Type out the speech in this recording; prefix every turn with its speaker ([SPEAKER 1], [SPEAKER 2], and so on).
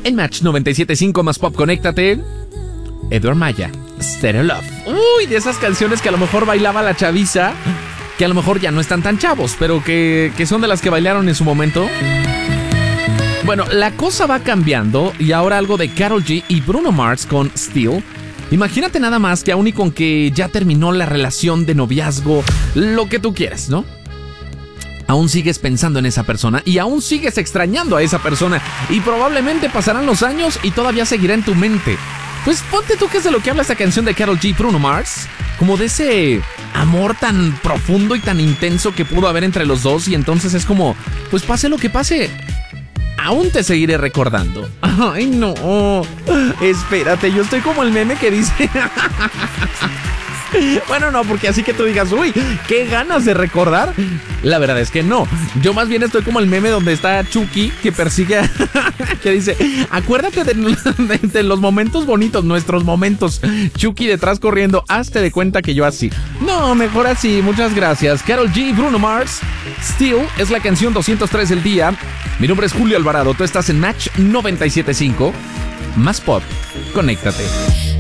[SPEAKER 1] En Match 97.5 más pop, conéctate. Edward Maya, Stereo Love. Uy, de esas canciones que a lo mejor bailaba la chaviza, que a lo mejor ya no están tan chavos, pero que son de las que bailaron en su momento. Bueno, la cosa va cambiando y ahora algo de Karol G y Bruno Mars con Still. Imagínate nada más que aún y con que ya terminó la relación de noviazgo, lo que tú quieras, ¿no? Aún sigues pensando en esa persona y aún sigues extrañando a esa persona y probablemente pasarán los años y todavía seguirá en tu mente. Pues ponte tú que es de lo que habla esta canción de Karol G y Bruno Mars, como de ese amor tan profundo y tan intenso que pudo haber entre los dos, y entonces es como, pues pase lo que pase, aún te seguiré recordando. Ay, no, espérate, yo estoy como el meme que dice... Bueno, no, porque así que tú digas, uy, qué ganas de recordar. La verdad es que no. Yo más bien estoy como el meme donde está Chucky que persigue a... que dice, acuérdate de los momentos bonitos, nuestros momentos. Chucky detrás corriendo, hazte de cuenta que yo así. No, mejor así, muchas gracias. Karol G, Bruno Mars, Still es la canción 203 del día. Mi nombre es Julio Alvarado, tú estás en Match 97.5. Más pop, conéctate.